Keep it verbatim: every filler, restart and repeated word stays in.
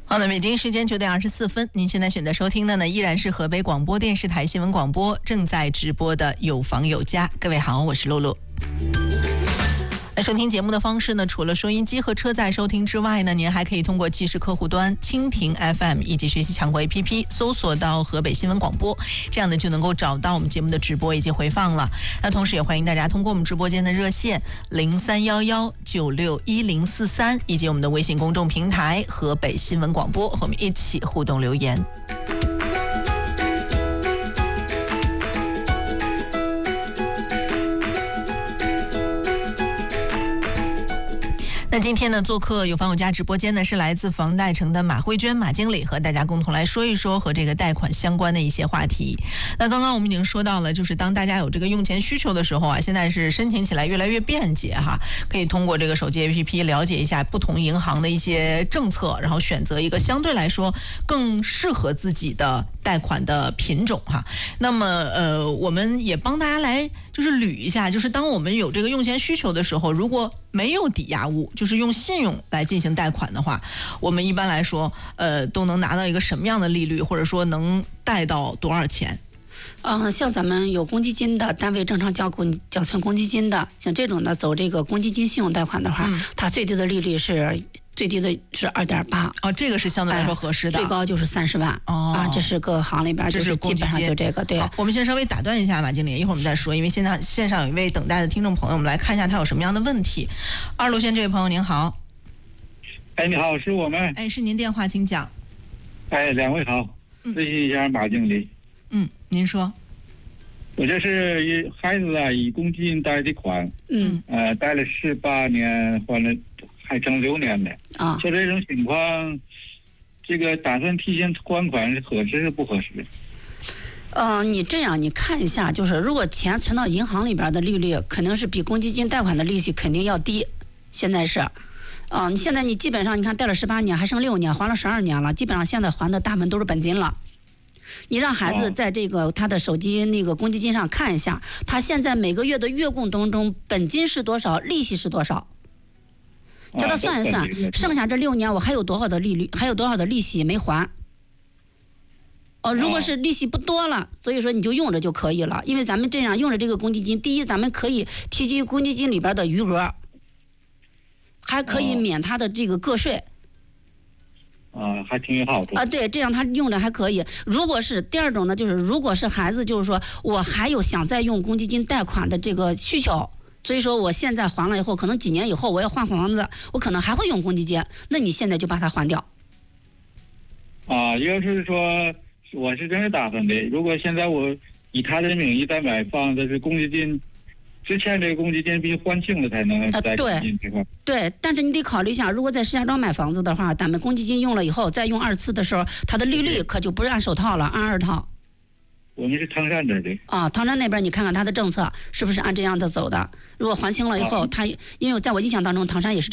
好的，北京时间九点二十四分，您现在选择收听的呢，依然是河北广播电视台新闻广播正在直播的有房有家。各位好，我是露露。收听节目的方式呢，除了收音机和车载收听之外呢，您还可以通过即时客户端蜻蜓 F M 以及学习强国 A P P 搜索到河北新闻广播，这样呢就能够找到我们节目的直播以及回放了。那同时也欢迎大家通过我们直播间的热线零三幺幺九六一零四三以及我们的微信公众平台河北新闻广播和我们一起互动留言。那今天呢，做客有房有家直播间呢，是来自房贷城的马慧娟马经理，和大家共同来说一说和这个贷款相关的一些话题。那刚刚我们已经说到了，就是当大家有这个用钱需求的时候啊，现在是申请起来越来越便捷哈，可以通过这个手机 A P P 了解一下不同银行的一些政策，然后选择一个相对来说更适合自己的贷款的品种哈。那么呃，我们也帮大家来就是捋一下，就是当我们有这个用钱需求的时候，如果没有抵押物，就是用信用来进行贷款的话，我们一般来说呃都能拿到一个什么样的利率，或者说能贷到多少钱？ 嗯、呃，像咱们有公积金的单位正常缴公缴存公积金的，像这种的走这个公积金信用贷款的话，嗯、它最低的利率是最低的是二点八。 哦，这个是相对来说合适的。 哎、最高就是三十万。哦，啊，这是各行里边就是基本上就这个。对。 我们先稍微打断一下马经理，一会儿我们再说，因为现在线上有一位等待的听众朋友，我们来看一下他有什么样的问题。二路线这位朋友您好。 哎，你好，是我们。 哎，是您电话，请讲。 哎，两位好，咨询一下马经理。 嗯，您说。 我这是以孩子啊，以公积金贷的款， 嗯， 呃，贷了十八年，还了还剩六年的。 啊， 像这种情况，这个打算提前还款是合适是不合适？ 呃，你这样你看一下，就是如果钱存到银行里边的利率，肯定是比公积金贷款的利息肯定要低。现在是。嗯、呃，你现在你基本上你看贷了十八年，还剩六年，还了十二年了，基本上现在还的大部分都是本金了。你让孩子在这个他的手机那个公积金上看一下，他现在每个月的月供当中本金是多少，利息是多少，叫他算一算，剩下这六年我还有多少的利率，还有多少的利息没还。哦，如果是利息不多了，所以说你就用着就可以了，因为咱们这样用着这个公积金，第一咱们可以提取公积金里边的余额，还可以免他的这个个税。 啊，还挺有好处啊，对，这样他用着还可以。如果是第二种呢，就是如果是孩子，就是说我还有想再用公积金贷款的这个需求，所以说我现在还了以后，可能几年以后我要换房子，我可能还会用公积金，那你现在就把它还掉。 啊，要是说我是这么打算的，如果现在我以他的名义再买房子，是公积金。之前这个公积金必须还清了才能再进这块、呃。 对，但是你得考虑一下，如果在石家庄买房子的话，咱们公积金用了以后，再用二次的时候，它的利率可就不是按首套了，按二套。 我们是唐山这的。 啊，唐山那边你看看它的政策是不是按这样的走的？如果还清了以后，它因为在我印象当中，唐山也是。